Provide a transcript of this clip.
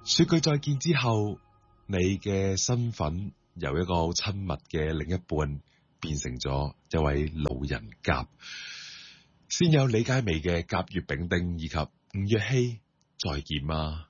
說句再見之後，你嘅身份由一個好親密嘅另一半變成咗一位老人甲。先有李佳薇嘅甲乙丙丁以及吳若希再見嗎？